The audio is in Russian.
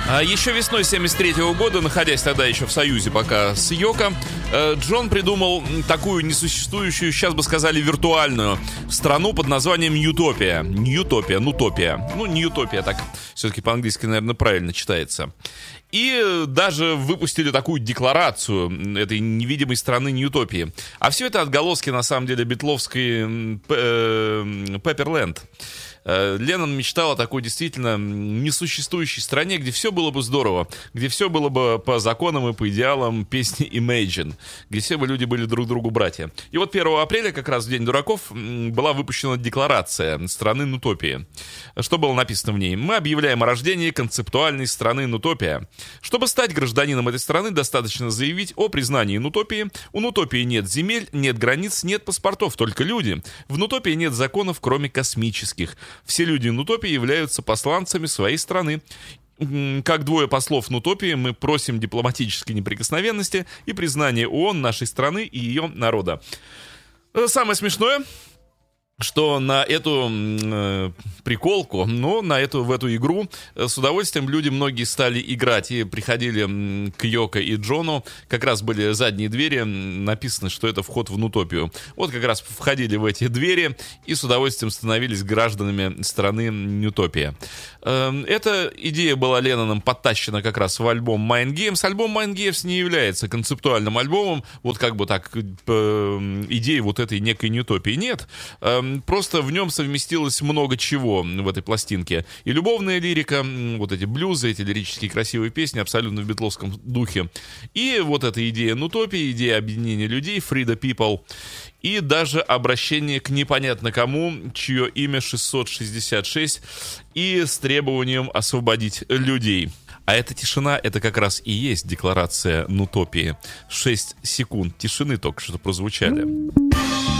Еще весной 1973 года, находясь тогда еще в союзе пока с Йоко, Джон придумал такую несуществующую, сейчас бы сказали, виртуальную страну под названием Ньютопия. Ньютопия. Ну, Ньютопия, так все-таки по-английски, наверное, правильно читается. И даже выпустили такую декларацию этой невидимой страны Ньютопии. А все это отголоски, на самом деле, битловской Пепперленд. Леннон мечтал о такой действительно несуществующей стране, где все было бы здорово, где все было бы по законам и по идеалам песни Imagine, где все бы люди были друг другу братья. И вот 1 апреля, как раз в День дураков, была выпущена декларация страны Нутопии. Что было написано в ней? Мы объявляем о рождении концептуальной страны Нутопия. Чтобы стать гражданином этой страны, достаточно заявить о признании Нутопии. У Нутопии нет земель, нет границ, нет паспортов, только люди. В Нутопии нет законов, кроме космических. Все люди Нутопии являются посланцами своей страны. Как двое послов Нутопии мы просим дипломатической неприкосновенности и признания ООН нашей страны и ее народа. Самое смешное, что на эту приколку, в эту игру с удовольствием люди многие стали играть и приходили к Йоко и Джону, как раз были задние двери, написано, что это вход в Нутопию. Вот как раз входили в эти двери и с удовольствием становились гражданами страны Ньютопия. Эта идея была Ленноном подтащена как раз в альбом Mind Games. Альбом Mind Games не является концептуальным альбомом, вот как бы так, идеи вот этой некой Ньютопии нет. Просто в нем совместилось много чего в этой пластинке. И любовная лирика, вот эти блюзы, эти лирические красивые песни, абсолютно в битловском духе. И вот эта идея Нутопии, идея объединения людей, Free the People. И даже обращение к непонятно кому, чье имя 666, и с требованием освободить людей. А эта тишина, это как раз и есть декларация Нутопии. 6 секунд тишины только что прозвучали.